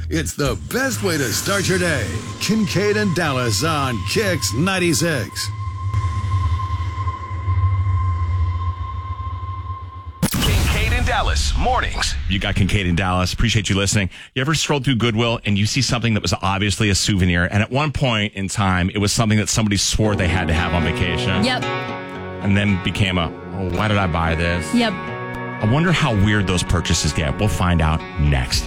It's the best way to start your day. Kincaid and Dallas on Kix 96. Kincaid and Dallas, mornings. You got Kincaid and Dallas. Appreciate you listening. You ever strolled through Goodwill and you see something that was obviously a souvenir, and at one point in time, it was something that somebody swore they had to have on vacation? Yep. And then became why did I buy this? Yep. I wonder how weird those purchases get. We'll find out next.